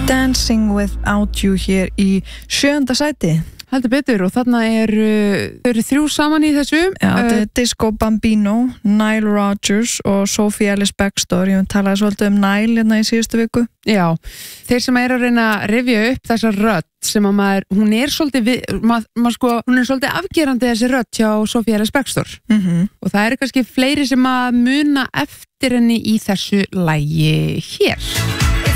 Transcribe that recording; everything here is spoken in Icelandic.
Dancing Without You hér í 7. sæti. Heldur betur og þarna eru 3 saman í þessu. Já, þetta er Disco Bambino, Nile Rodgers og Sophie Ellis-Bextor. Ég talaði svolítið Nile hérna í síðustu viku. Já, þeir sem eru að reyna að rifja upp þessa rödd sem að hún er svolítið hún er svolítið afgerandi þessi rödd hjá Sophie Ellis-Bextor. Og það eru kannski fleiri sem að muna eftir henni í þessu lagi hér.